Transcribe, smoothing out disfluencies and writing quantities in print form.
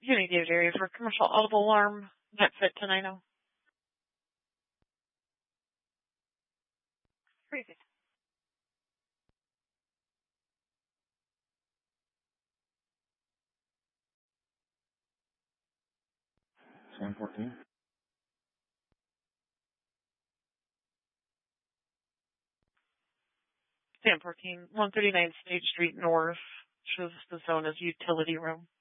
Unit David area for commercial audible alarm net fit to 90. Very good. Sam 14. Sam 14, 139 State Street North, shows the zone as utility room.